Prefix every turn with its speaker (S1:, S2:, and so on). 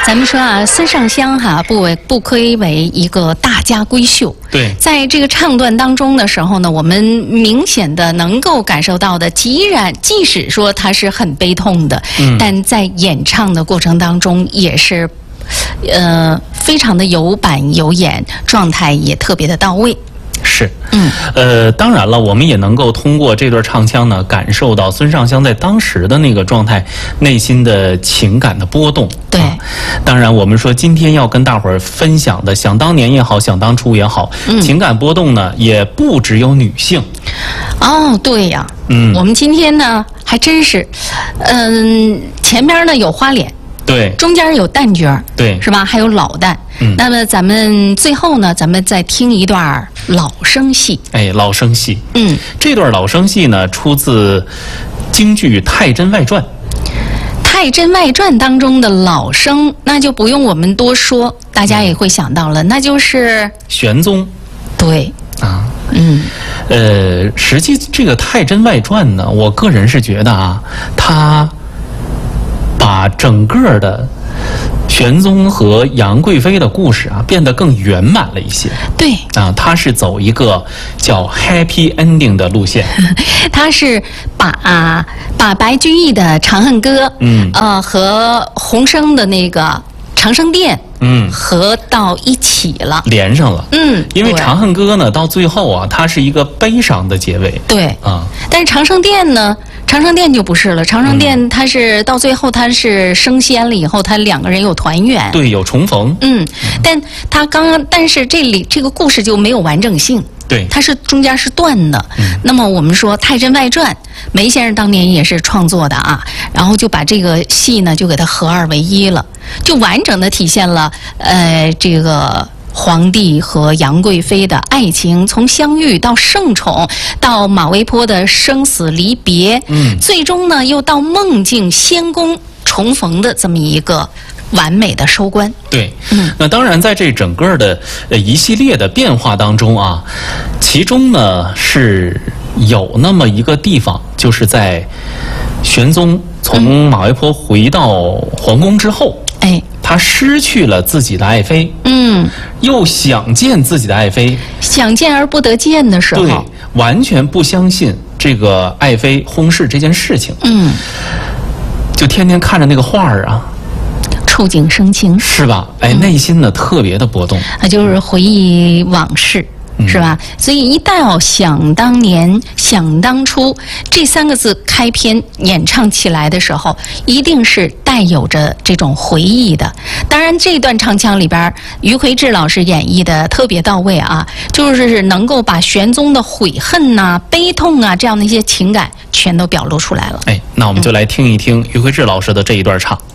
S1: 咱们说啊，孙尚香不亏为一个大家闺秀。
S2: 对，
S1: 在这个唱段当中的时候呢，我们明显的能够感受到的，即使说她是很悲痛的，但在演唱的过程当中也是，非常的有板有眼，状态也特别的到位。
S2: 是，当然了，我们也能够通过这段唱腔呢，感受到孙尚香在当时的那个状态，内心的情感的波动。
S1: 对，
S2: 当然，我们说今天要跟大伙儿分享的，想当年也好，想当初也好，情感波动呢，也不只有女性。
S1: 哦，对呀，我们今天呢还真是，前边呢有花脸。
S2: 对，
S1: 中间有旦角，
S2: 对，
S1: 是吧？还有老旦。那么咱们最后呢，咱们再听一段老生戏。
S2: 哎，老生戏。这段老生戏呢，出自京剧《太真外传》。《
S1: 太真外传》当中的老生，那就不用我们多说，大家也会想到了，那就是
S2: 玄宗。
S1: 对
S2: 啊，实际这个《太真外传》呢，我个人是觉得啊，它把整个的玄宗和杨贵妃的故事啊变得更圆满了一些。
S1: 对
S2: 啊，他是走一个叫 happy ending 的路线。
S1: 他是把白居易的《长恨歌》和洪升的那个《长生殿》合到一起了，
S2: 连上了。因为《长恨歌》呢到最后啊，它是一个悲伤的结尾。
S1: 对啊，但是《长生殿》呢？长生殿就不是了，长生殿它是到最后它是升仙了以后，他两个人有团圆，
S2: 对，有重逢。
S1: 但是这个故事就没有完整性，
S2: 对，
S1: 它是中间是断的。那么我们说《太真外传》，梅先生当年也是创作的啊，然后就把这个戏呢就给它合二为一了，就完整的体现了这个皇帝和杨贵妃的爱情，从相遇到盛宠，到马嵬坡的生死离别，最终呢又到梦境仙宫重逢的这么一个完美的收官。
S2: 对，那当然在这整个的一系列的变化当中啊，其中呢是有那么一个地方，就是在玄宗从马嵬坡回到皇宫之后，他失去了自己的爱妃，又想见自己的爱妃，
S1: 想见而不得见的时候，
S2: 对，完全不相信这个爱妃薨逝这件事情，就天天看着那个画儿啊，
S1: 触景生情，
S2: 是吧？内心呢特别的波动，
S1: 就是回忆往事。是吧？所以一到想当年、想当初这三个字开篇演唱起来的时候，一定是带有着这种回忆的。当然，这段唱腔里边，于魁智老师演绎的特别到位啊，就是能够把玄宗的悔恨呐、悲痛啊这样的一些情感全都表露出来了。
S2: 那我们就来听一听于魁智老师的这一段唱。